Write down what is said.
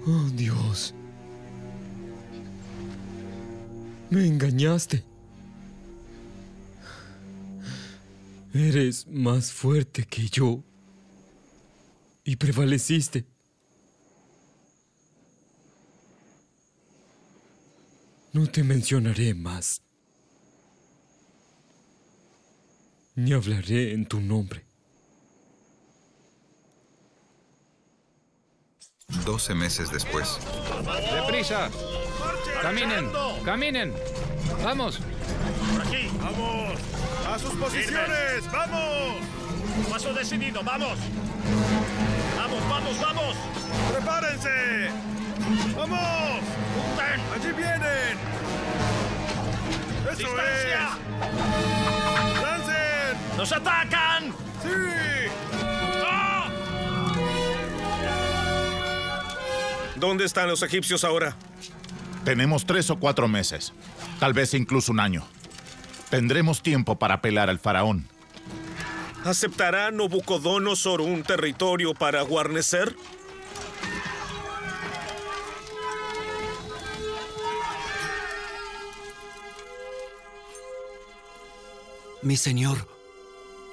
Oh, Dios. Me engañaste. Eres más fuerte que yo. Y prevaleciste. No te mencionaré más. Ni hablaré en tu nombre. 12 meses después. ¡Deprisa! ¡Caminen! ¡Caminen! ¡Vamos! ¡Por aquí! ¡Vamos! ¡A sus posiciones! ¡Firmes! ¡Vamos! ¡Paso decidido! ¡Vamos! ¡Vamos, vamos, vamos! ¡Prepárense! ¡Vamos! ¡Punten! ¡Allí vienen! ¡Eso ¡Distancia! Es! ¡Lancen! ¡Nos atacan! ¡Sí! ¡Ah! ¿Dónde están los egipcios ahora? Tenemos 3 o 4 meses. Tal vez incluso un año. Tendremos tiempo para apelar al faraón. ¿Aceptará Nabucodonosor un territorio para guarnecer? Mi señor,